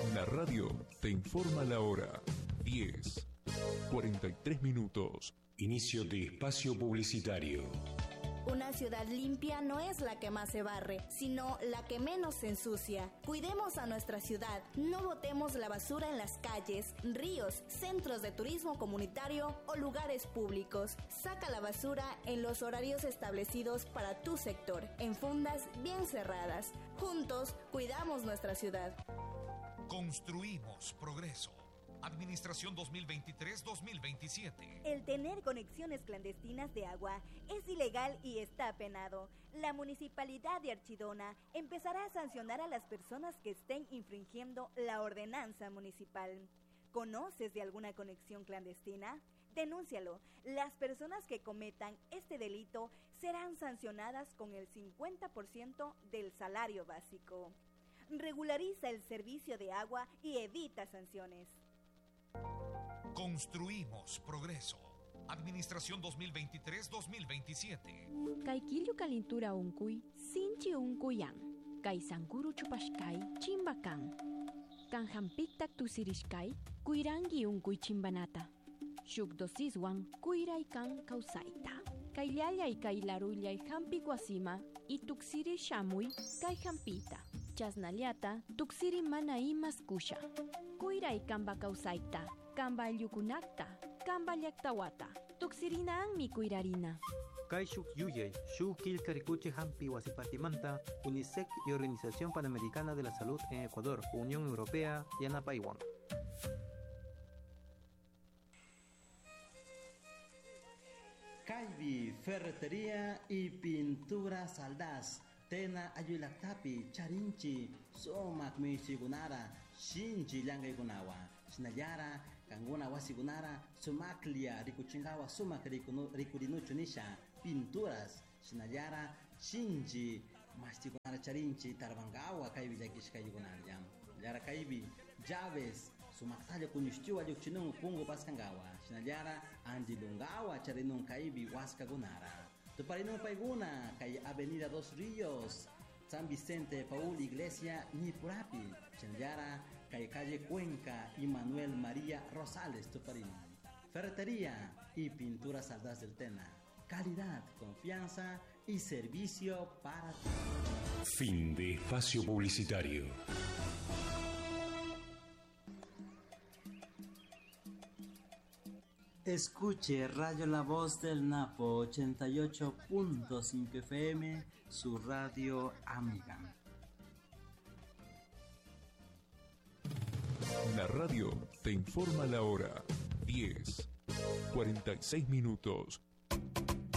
La radio te informa la hora. 10:43. Inicio de espacio publicitario. Una ciudad limpia no es la que más se barre, sino la que menos se ensucia. Cuidemos a nuestra ciudad, no botemos la basura en las calles, ríos, centros de turismo comunitario o lugares públicos. Saca la basura en los horarios establecidos para tu sector, en fundas bien cerradas. Juntos, cuidamos nuestra ciudad. Construimos progreso. Administración 2023-2027. El tener conexiones clandestinas de agua es ilegal y está penado. La Municipalidad de Archidona empezará a sancionar a las personas que estén infringiendo la ordenanza municipal. ¿Conoces de alguna conexión clandestina? Denúncialo. Las personas que cometan este delito serán sancionadas con el 50% del salario básico. Regulariza el servicio de agua y evita sanciones. Construimos progreso. Administración 2023-2027. Kaikillo calintura uncuy, sinchi uncuyan. Kai sankuru chupashkai, chimbakan. Kanjampiktak tusirishkai, kuirangi uncuy chimbanata. Shukdosiswan, kuiraikan kausaita. Kailiallay kailarullay hampi guasima, y tuksiri shamuy, kai jampita. Chasnaliata, tuksiri mana imas kusha. Kuiraikamba kausaita. Kamba yukunakta, kamba llaktawata, tuksirinan mi kuirarina. Kay shuk yuyay, shuk kilkarikuche hampi wasipatimanta, UNICEF y Organización Panamericana de la Salud en Ecuador, Unión Europea, Yanapaywan. Kaybi, ferretería y pintura Saldaz. Tena ayulaktapi, charinchi, somak michigunara, shinchi llangaykunawa. Sinayara, kanguna wasigunara, sumaklia, rikuchingawa, sumak rikurinuchu nisha, pinturas. Sinayara, shinchi, mastigunara charinchi, tarbangawa, kaybi yakishkayugunara jam. Yara kaybi, llaves, sumaktalla kunyushtiwa yukchinungu pungu paskangawa. Sinayara, andilungawa, charinun kaybi waskagunara. Tuparinun paiguna, kay Avenida Dos Ríos, San Vicente Paul Iglesia, Nipurapi, Chenayara, kay calle Cuenca y Manuel María Rosales, Tuparinun. Ferretería y pintura Saldaz del Tena. Calidad, confianza y servicio para ti. Fin de espacio publicitario. Escuche Radio La Voz del Napo 88.5 FM, su radio amiga. La radio te informa la hora. 10:46.